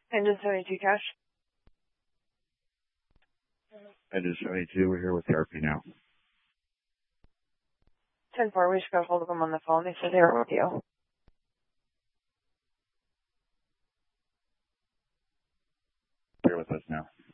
Engine 72 cash. Engine 72, we're here with the RP now. 10-4, we just got hold of them on the phone. They said they were with you. They're with us now.